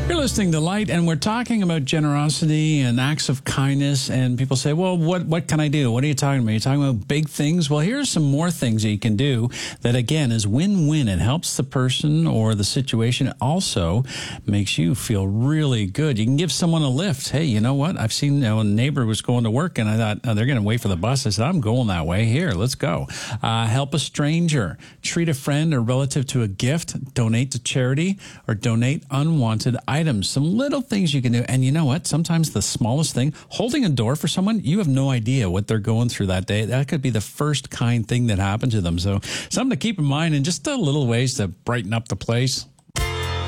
You're listening to Light, and we're talking about generosity and acts of kindness. And people say, well, what can I do? What are you talking about? You're talking about big things? Well, here's some more things that you can do that, again, is win-win. It helps the person or the situation. It also makes you feel really good. You can give someone a lift. Hey, you know what? I've seen a neighbor was going to work, and I thought, oh, they're going to wait for the bus. I said, I'm going that way. Here, let's go. Help a stranger. Treat a friend or relative to a gift. Donate to charity or donate unwanted items. Some little things you can do. And you know what? Sometimes the smallest thing, holding a door for someone, you have no idea what they're going through that day. That could be the first kind thing that happened to them. So something to keep in mind, and just little ways to brighten up the place.